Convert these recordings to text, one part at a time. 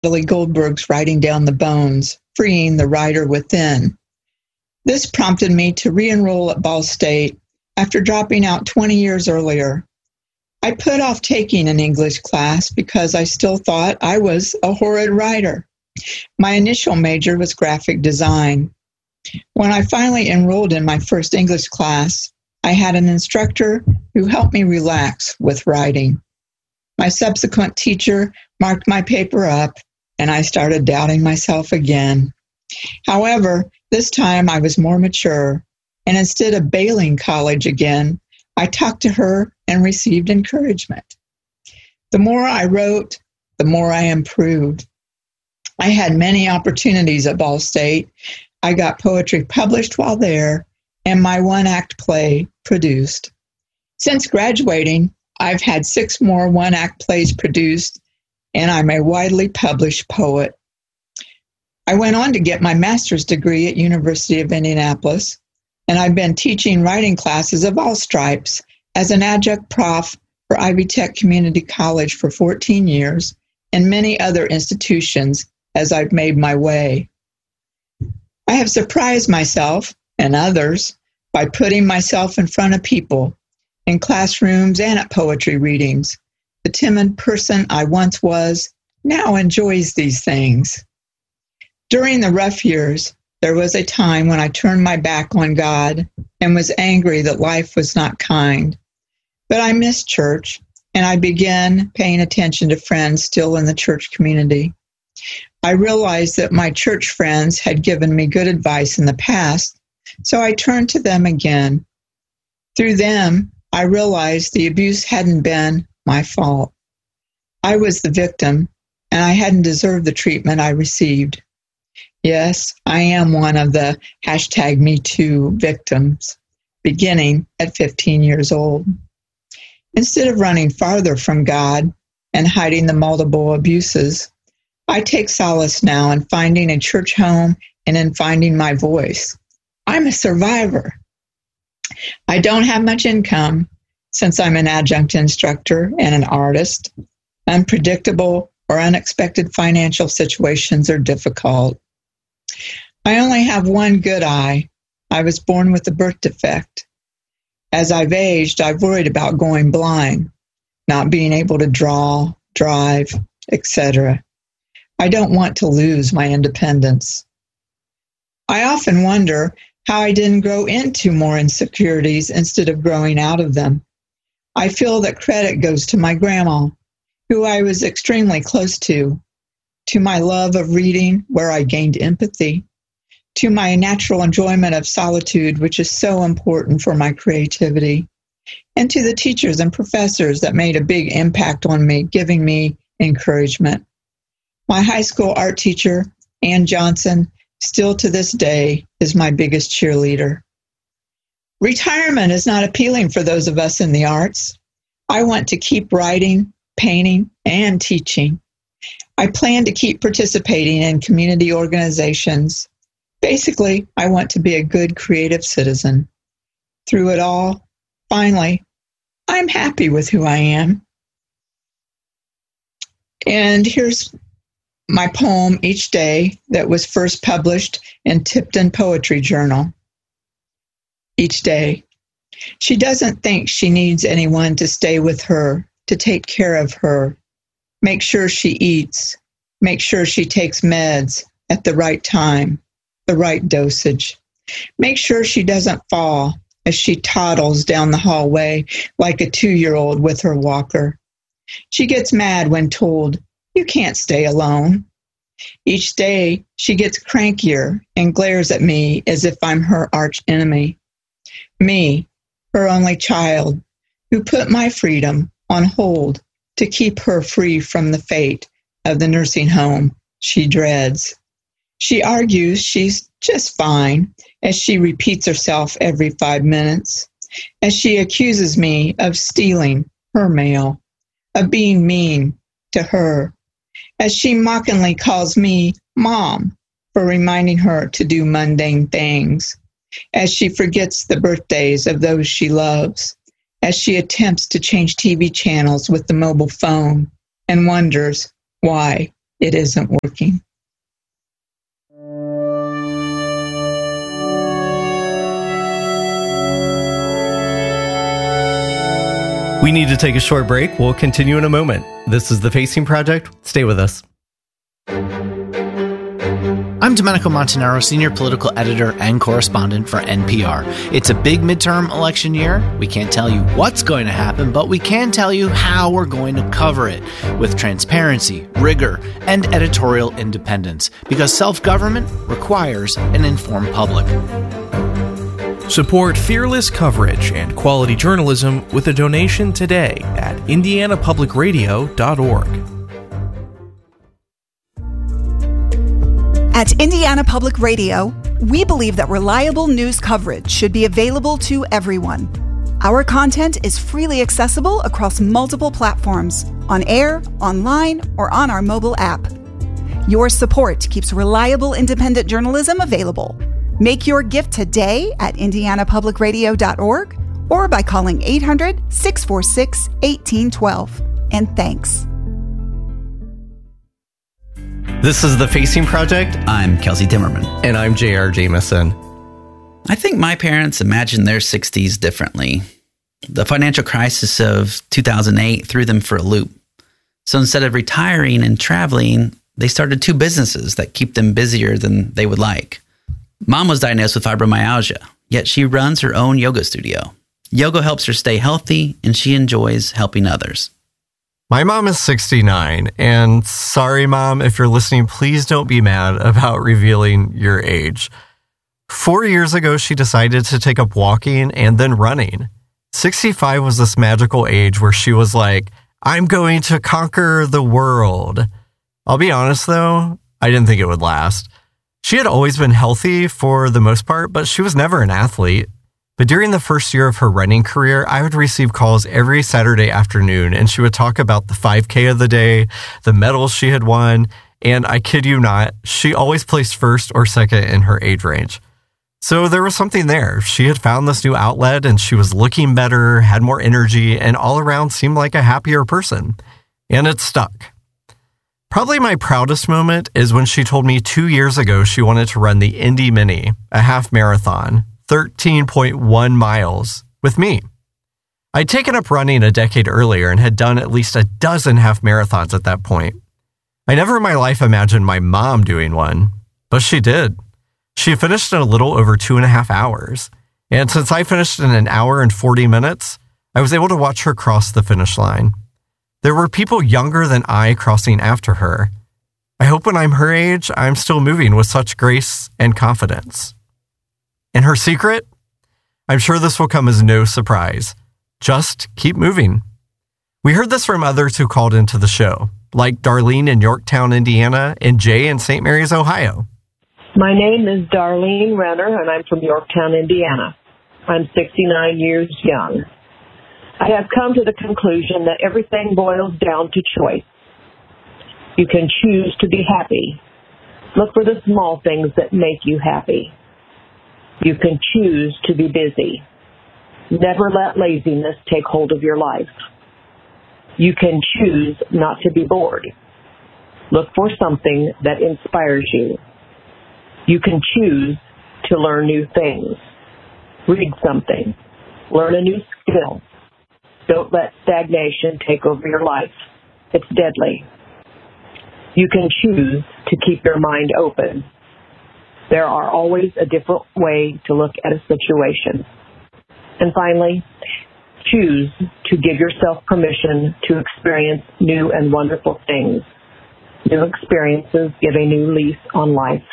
Natalie Goldberg's Writing Down the Bones, Freeing the Writer Within. This prompted me to re-enroll at Ball State after dropping out 20 years earlier. I put off taking an English class because I still thought I was a horrid writer. My initial major was graphic design. When I finally enrolled in my first English class, I had an instructor who helped me relax with writing. My subsequent teacher marked my paper up, and I started doubting myself again. However, this time I was more mature, and instead of bailing college again, I talked to her and received encouragement. The more I wrote, the more I improved. I had many opportunities at Ball State. I got poetry published while there, and my one-act play produced. Since graduating, I've had 6 more one-act plays produced, and I'm a widely published poet. I went on to get my master's degree at University of Indianapolis, and I've been teaching writing classes of all stripes as an adjunct prof for Ivy Tech Community College for 14 years and many other institutions as I've made my way. I have surprised myself and others by putting myself in front of people in classrooms and at poetry readings. The timid person I once was now enjoys these things. During the rough years, there was a time when I turned my back on God and was angry that life was not kind. But I missed church, and I began paying attention to friends still in the church community. I realized that my church friends had given me good advice in the past, so I turned to them again. Through them, I realized the abuse hadn't been my fault. I was the victim, and I hadn't deserved the treatment I received. Yes, I am one of the #MeToo victims, beginning at 15 years old. Instead of running farther from God and hiding the multiple abuses, I take solace now in finding a church home and in finding my voice. I'm a survivor. I don't have much income since I'm an adjunct instructor and an artist. Unpredictable or unexpected financial situations are difficult. I only have one good eye. I was born with a birth defect. As I've aged, I've worried about going blind, not being able to draw, drive, etc. I don't want to lose my independence. I often wonder how I didn't grow into more insecurities instead of growing out of them. I feel that credit goes to my grandma, who I was extremely close to my love of reading, where I gained empathy, to my natural enjoyment of solitude, which is so important for my creativity, and to the teachers and professors that made a big impact on me, giving me encouragement. My high school art teacher, Ann Johnson, still to this day is my biggest cheerleader. Retirement is not appealing for those of us in the arts. I want to keep writing, painting, and teaching. I plan to keep participating in community organizations. Basically, I want to be a good creative citizen. Through it all, finally, I'm happy with who I am. And here's my poem, Each Day, that was first published in Tipton Poetry Journal. Each day. She doesn't think she needs anyone to stay with her, to take care of her, make sure she eats, make sure she takes meds at the right time, the right dosage. Make sure she doesn't fall as she toddles down the hallway like a 2-year-old with her walker. She gets mad when told, "You can't stay alone." Each day, she gets crankier and glares at me as if I'm her arch enemy. Me, her only child, who put my freedom on hold to keep her free from the fate of the nursing home she dreads. She argues she's just fine as she repeats herself every 5 minutes, as she accuses me of stealing her mail, of being mean to her, as she mockingly calls me Mom for reminding her to do mundane things, as she forgets the birthdays of those she loves, as she attempts to change TV channels with the mobile phone and wonders why it isn't working. We need to take a short break. We'll continue in a moment. This is The Facing Project. Stay with us. I'm Domenico Montanaro, Senior Political Editor and Correspondent for NPR. It's a big midterm election year. We can't tell you what's going to happen, but we can tell you how we're going to cover it with transparency, rigor, and editorial independence, because self-government requires an informed public. Support fearless coverage and quality journalism with a donation today at indianapublicradio.org. At Indiana Public Radio, we believe that reliable news coverage should be available to everyone. Our content is freely accessible across multiple platforms, on air, online, or on our mobile app. Your support keeps reliable independent journalism available. Make your gift today at indianapublicradio.org or by calling 800-646-1812. And thanks. This is The Facing Project. I'm Kelsey Timmerman. And I'm J.R. Jameson. I think my parents imagined their 60s differently. The financial crisis of 2008 threw them for a loop. So instead of retiring and traveling, they started 2 businesses that keep them busier than they would like. Mom was diagnosed with fibromyalgia, yet she runs her own yoga studio. Yoga helps her stay healthy, and she enjoys helping others. My mom is 69, and sorry, Mom, if you're listening, please don't be mad about revealing your age. 4 years ago, she decided to take up walking and then running. 65 was this magical age where she was like, I'm going to conquer the world. I'll be honest, though, I didn't think it would last. She had always been healthy for the most part, but she was never an athlete. But during the first year of her running career, I would receive calls every Saturday afternoon, and she would talk about the 5K of the day, the medals she had won, and I kid you not, she always placed first or second in her age range. So there was something there. She had found this new outlet, and she was looking better, had more energy, and all around seemed like a happier person. And it stuck. Probably my proudest moment is when she told me 2 years ago she wanted to run the Indy Mini, a half marathon, 13.1 miles, with me. I'd taken up running a decade earlier and had done at least a dozen half marathons at that point. I never in my life imagined my mom doing one, but she did. She finished in a little over 2.5 hours. And since I finished in an hour and 40 minutes, I was able to watch her cross the finish line. There were people younger than I crossing after her. I hope when I'm her age, I'm still moving with such grace and confidence. And her secret? I'm sure this will come as no surprise. Just keep moving. We heard this from others who called into the show, like Darlene in Yorktown, Indiana, and Jay in St. Mary's, Ohio. My name is Darlene Renner, and I'm from Yorktown, Indiana. I'm 69 years young. I have come to the conclusion that everything boils down to choice. You can choose to be happy. Look for the small things that make you happy. You can choose to be busy. Never let laziness take hold of your life. You can choose not to be bored. Look for something that inspires you. You can choose to learn new things. Read something. Learn a new skill. Don't let stagnation take over your life. It's deadly. You can choose to keep your mind open. There are always a different way to look at a situation. And finally, choose to give yourself permission to experience new and wonderful things. New experiences give a new lease on life.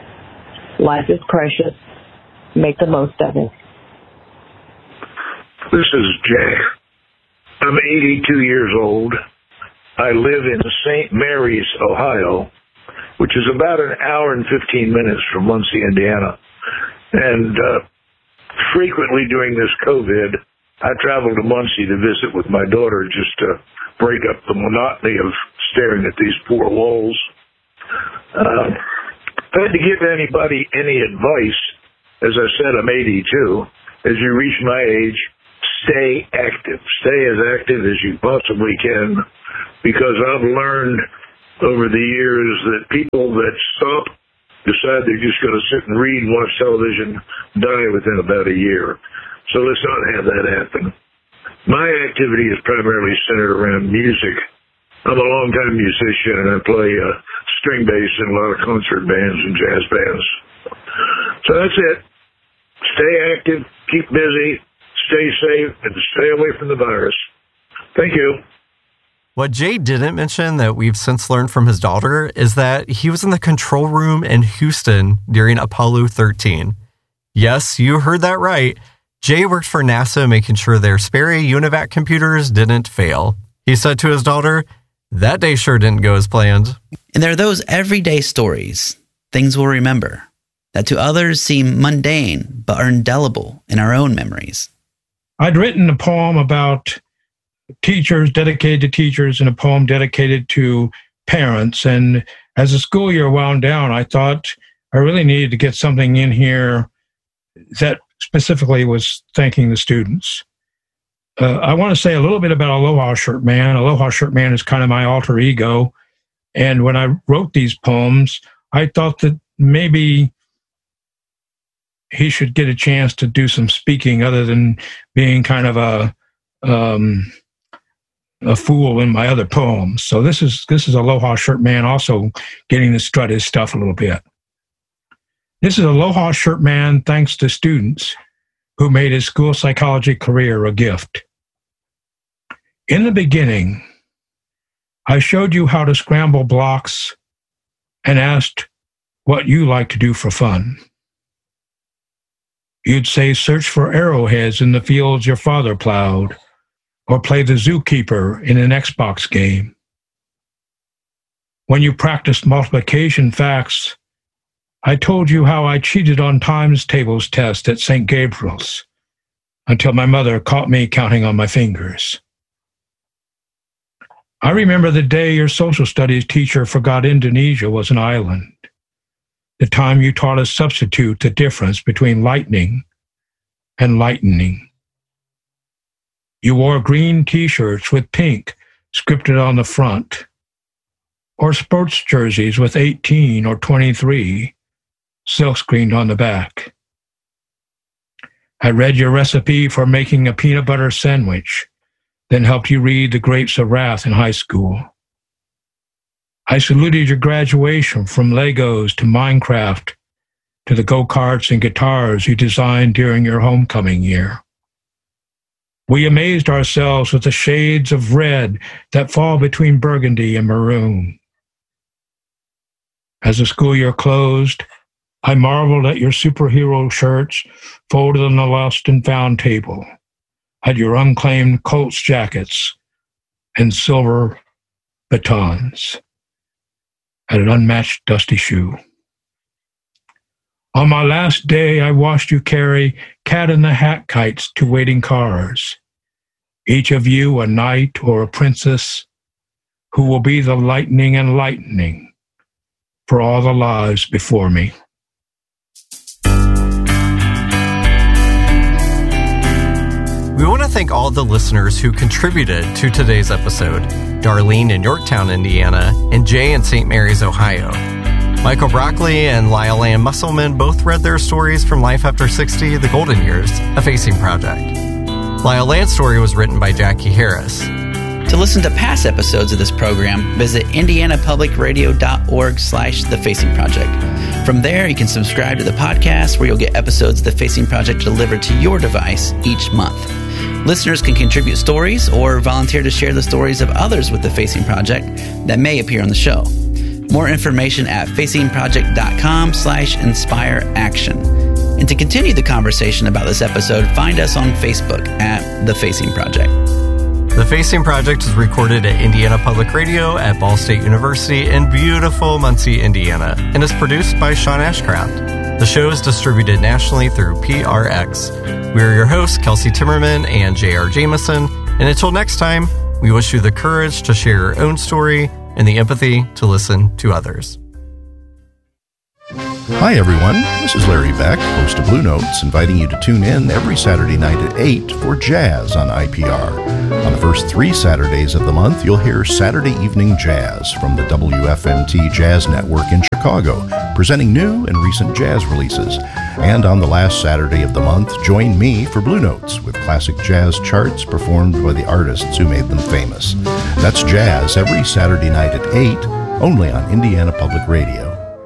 Life is precious. Make the most of it. This is Jay. I'm 82 years old. I live in St. Mary's, Ohio, which is about an hour and 15 minutes from Muncie, Indiana. And frequently during this COVID, I travel to Muncie to visit with my daughter just to break up the monotony of staring at these four walls. If I had to give anybody any advice, as I said, I'm 82. As you reach my age, stay active. Stay as active as you possibly can, because I've learned over the years that people that stop, decide they're just going to sit and read and watch television, die within about a year. So let's not have that happen. My activity is primarily centered around music. I'm a longtime musician, and I play string bass in a lot of concert bands and jazz bands. So that's it. Stay active, keep busy, stay safe, and stay away from the virus. Thank you. What Jay didn't mention that we've since learned from his daughter is that he was in the control room in Houston during Apollo 13. Yes, you heard that right. Jay worked for NASA making sure their Sperry UNIVAC computers didn't fail. He said to his daughter, that day sure didn't go as planned. And there are those everyday stories, things we'll remember, that to others seem mundane but are indelible in our own memories. I'd written a poem about teachers, dedicated to teachers, and a poem dedicated to parents. And as the school year wound down, I thought I really needed to get something in here that specifically was thanking the students. I want to say a little bit about Aloha Shirt Man. Aloha Shirt Man is kind of my alter ego. And when I wrote these poems, I thought that maybe he should get a chance to do some speaking other than being kind of a fool in my other poems. So this is Aloha Shirt Man also getting to strut his stuff a little bit. This is Aloha Shirt Man thanks to students who made his school psychology career a gift. In the beginning, I showed you how to scramble blocks and asked what you like to do for fun. You'd say search for arrowheads in the fields your father plowed, or play the zookeeper in an Xbox game. When you practiced multiplication facts, I told you how I cheated on times tables test at St. Gabriel's until my mother caught me counting on my fingers. I remember the day your social studies teacher forgot Indonesia was an island, the time you taught us substitute the difference between lightning and lightning. You wore green t-shirts with pink scripted on the front, or sports jerseys with 18 or 23 silkscreened on the back. I read your recipe for making a peanut butter sandwich, then helped you read The Grapes of Wrath in high school. I saluted your graduation from Legos to Minecraft to the go-karts and guitars you designed during your homecoming year. We amazed ourselves with the shades of red that fall between burgundy and maroon. As the school year closed, I marveled at your superhero shirts folded on the lost and found table, at your unclaimed Colts jackets and silver batons, at an unmatched dusty shoe. On my last day, I watched you carry cat-in-the-hat kites to waiting cars, each of you a knight or a princess who will be the lightning and lightning for all the lives before me. We want to thank all the listeners who contributed to today's episode. Darlene in Yorktown, Indiana, and Jay in St. Mary's, Ohio. Michael Broccoli and Lyle Ann Musselman both read their stories from Life After 60, The Golden Years, a Facing project. Lyle Ann's story was written by Jackie Harris. To listen to past episodes of this program, visit indianapublicradio.org/The Facing Project. From there, you can subscribe to the podcast where you'll get episodes of The Facing Project delivered to your device each month. Listeners can contribute stories or volunteer to share the stories of others with The Facing Project that may appear on the show. More information at facingproject.com/inspireaction. And to continue the conversation about this episode, find us on Facebook at The Facing Project. The Facing Project is recorded at Indiana Public Radio at Ball State University in beautiful Muncie, Indiana, and is produced by Sean Ashcraft. The show is distributed nationally through PRX. We are your hosts, Kelsey Timmerman and J.R. Jameson, and until next time, we wish you the courage to share your own story and the empathy to listen to others. Hi everyone, this is Larry Beck, host of Blue Notes, inviting you to tune in every Saturday night at 8 for Jazz on IPR. On the first 3 Saturdays of the month, you'll hear Saturday Evening Jazz from the WFMT Jazz Network in Chicago, presenting new and recent jazz releases. And on the last Saturday of the month, join me for Blue Notes with classic jazz charts performed by the artists who made them famous. That's jazz every Saturday night at 8, only on Indiana Public Radio.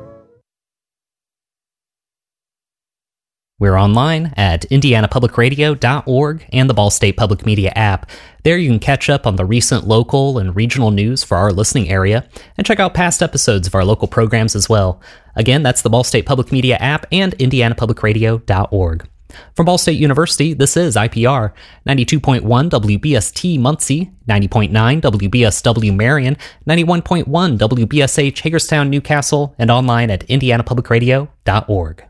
We're online at indianapublicradio.org and the Ball State Public Media app. There you can catch up on the recent local and regional news for our listening area and check out past episodes of our local programs as well. Again, that's the Ball State Public Media app and indianapublicradio.org. From Ball State University, this is IPR, 92.1 WBST Muncie, 90.9 WBSW Marion, 91.1 WBSH Hagerstown, Newcastle, and online at indianapublicradio.org.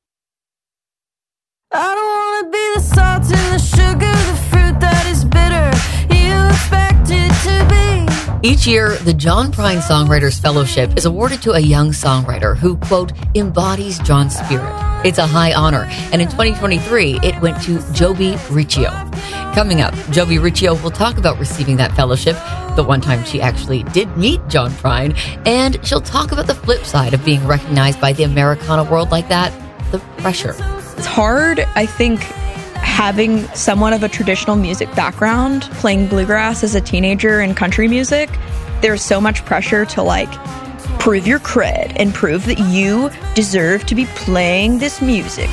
I don't want to be the salt and the sugar, the fruit that is bitter. You expect it to be. Each year, the John Prine Songwriters Fellowship is awarded to a young songwriter who, quote, embodies John's spirit. It's a high honor, and in 2023, it went to Joby Riccio. Coming up, Joby Riccio will talk about receiving that fellowship, the one time she actually did meet John Prine, and she'll talk about the flip side of being recognized by the Americana world like that, the pressure. It's hard, I think, having somewhat of a traditional music background, playing bluegrass as a teenager and country music. There's so much pressure to, prove your cred and prove that you deserve to be playing this music.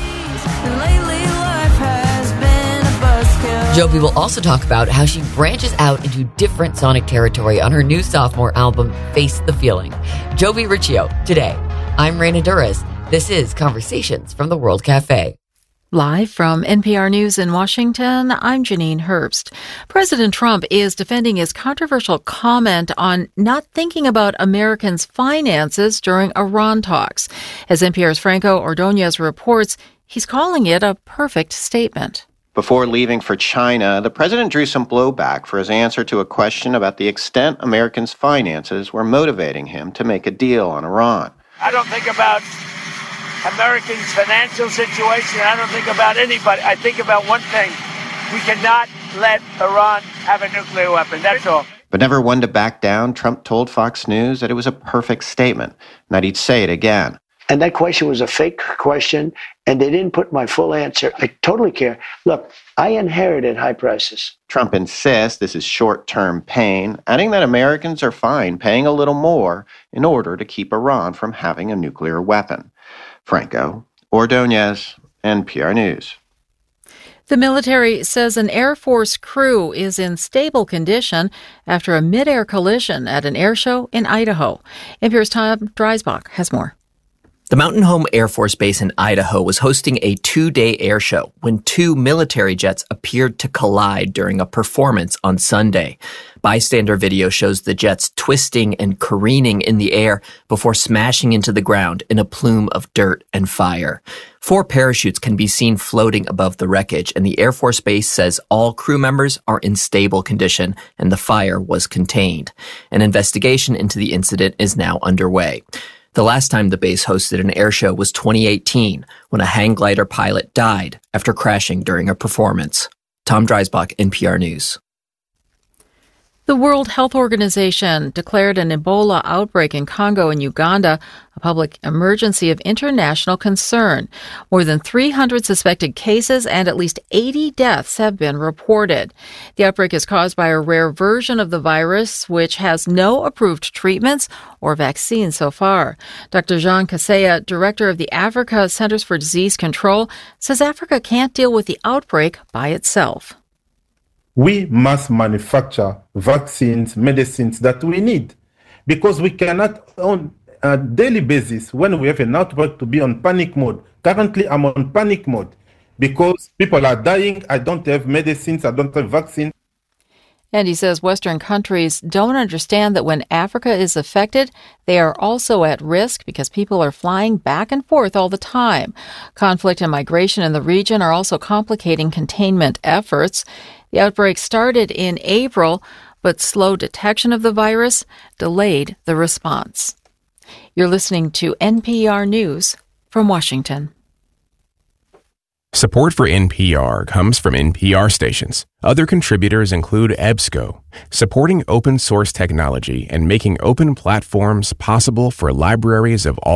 Joby will also talk about how she branches out into different sonic territory on her new sophomore album, Face the Feeling. Joby Riccio, today. I'm Raina Duras. This is Conversations from the World Cafe. Live from NPR News in Washington, I'm Janine Herbst. President Trump is defending his controversial comment on not thinking about Americans' finances during Iran talks. As NPR's Franco Ordonez reports, he's calling it a perfect statement. Before leaving for China, the president drew some blowback for his answer to a question about the extent Americans' finances were motivating him to make a deal on Iran. I don't think about Americans' financial situation. I don't think about anybody. I think about one thing. We cannot let Iran have a nuclear weapon. That's all. But never one to back down, Trump told Fox News that it was a perfect statement, and that he'd say it again. And that question was a fake question, and they didn't put my full answer. I totally care. Look, I inherited high prices. Trump insists this is short-term pain, adding that Americans are fine paying a little more in order to keep Iran from having a nuclear weapon. Franco Ordonez, NPR News. The military says an Air Force crew is in stable condition after a mid-air collision at an air show in Idaho. NPR's Tom Dreisbach has more. The Mountain Home Air Force Base in Idaho was hosting a 2-day air show when 2 military jets appeared to collide during a performance on Sunday. Bystander video shows the jets twisting and careening in the air before smashing into the ground in a plume of dirt and fire. 4 parachutes can be seen floating above the wreckage, and the Air Force Base says all crew members are in stable condition and the fire was contained. An investigation into the incident is now underway. The last time the base hosted an air show was 2018, when a hang glider pilot died after crashing during a performance. Tom Dreisbach, NPR News. The World Health Organization declared an Ebola outbreak in Congo and Uganda a public emergency of international concern. More than 300 suspected cases and at least 80 deaths have been reported. The outbreak is caused by a rare version of the virus, which has no approved treatments or vaccines so far. Dr. Jean Kaseya, director of the Africa Centers for Disease Control, says Africa can't deal with the outbreak by itself. We must manufacture vaccines, medicines that we need, because we cannot on a daily basis, when we have an outbreak, to be on panic mode. Currently, I'm on panic mode because people are dying. I don't have medicines. I don't have vaccines. And he says Western countries don't understand that when Africa is affected, they are also at risk because people are flying back and forth all the time. Conflict and migration in the region are also complicating containment efforts. The outbreak started in April, but slow detection of the virus delayed the response. You're listening to NPR News. from Washington. Support for NPR comes from NPR stations. Other contributors include EBSCO, supporting open source technology and making open platforms possible for libraries of all